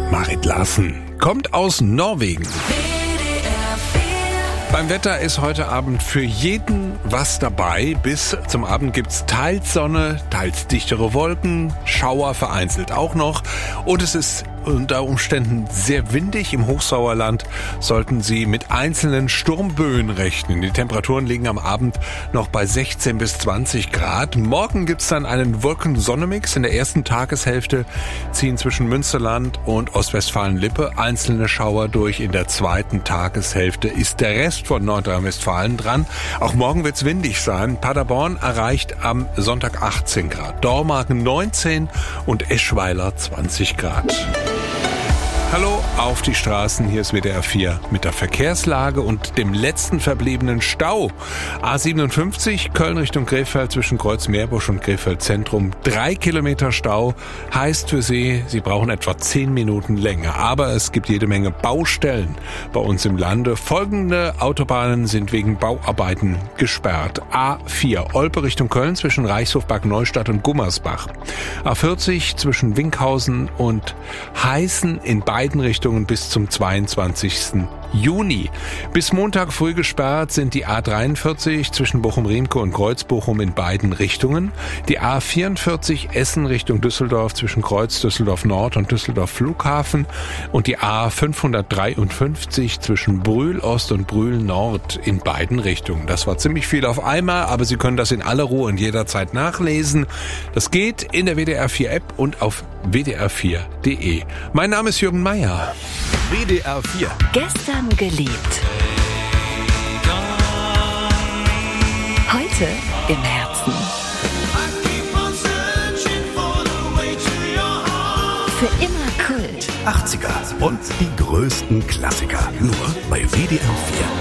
Marit Larsen kommt aus Norwegen. Beim Wetter ist heute Abend für jeden was dabei. Bis zum Abend gibt's teils Sonne, teils dichtere Wolken, Schauer vereinzelt auch noch. Und es ist unter Umständen sehr windig. Im Hochsauerland sollten Sie mit einzelnen Sturmböen rechnen. Die Temperaturen liegen am Abend noch bei 16 bis 20 Grad. Morgen gibt's dann einen Wolken-Sonne-Mix. In der ersten Tageshälfte ziehen zwischen Münsterland und Ostwestfalen-Lippe einzelne Schauer durch. In der zweiten Tageshälfte ist der Rest von Nordrhein-Westfalen dran. Auch morgen wird's windig sein. Paderborn erreicht am Sonntag 18 Grad, Dormagen 19 und Eschweiler 20 Grad. Hallo auf die Straßen, hier ist WDR 4 mit der Verkehrslage und dem letzten verbliebenen Stau. A57 Köln Richtung Krefeld zwischen Kreuz-Meerbusch und Krefeld Zentrum. 3 Kilometer Stau heißt für Sie, Sie brauchen etwa 10 Minuten länger. Aber es gibt jede Menge Baustellen bei uns im Lande. Folgende Autobahnen sind wegen Bauarbeiten gesperrt. A4 Olpe Richtung Köln zwischen Reichshof, Bad Neustadt und Gummersbach. A40 zwischen Winkhausen und Heißen in beiden Richtungen bis zum 22. Juni. Bis Montag früh gesperrt sind die A43 zwischen Bochum-Riemke und Kreuz-Bochum in beiden Richtungen, die A44 Essen Richtung Düsseldorf zwischen Kreuz Düsseldorf Nord und Düsseldorf Flughafen und die A553 zwischen Brühl Ost und Brühl Nord in beiden Richtungen. Das war ziemlich viel auf einmal, aber Sie können das in aller Ruhe und jederzeit nachlesen. Das geht in der WDR 4 App und auf wdr4.de. Mein Name ist Jürgen Meier. WDR 4. Gestern geliebt. Heute im Herzen. Für immer Kult. 80er und die größten Klassiker. Nur bei WDR 4.